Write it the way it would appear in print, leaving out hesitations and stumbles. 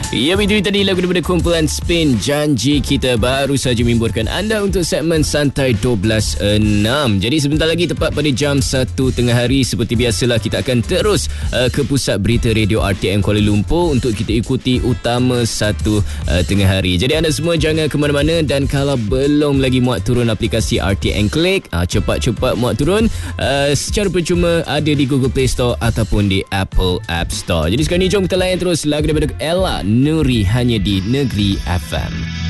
Ya, itu tadi lagu daripada kumpulan Spin. Janji kita baru saja membuatkan anda untuk segmen Santai 12.6. Jadi sebentar lagi tepat pada jam 1 tengah hari, seperti biasalah kita akan terus ke pusat berita radio RTM Kuala Lumpur untuk kita ikuti utama 1 tengah hari. Jadi anda semua jangan ke mana-mana, dan kalau belum lagi muat turun aplikasi RTM Click, cepat-cepat muat turun secara percuma, ada di Google Play Store ataupun di Apple App Store. Jadi sekarang ni jom kita layan terus lagu daripada Ella Nuri hanya di Negeri FM.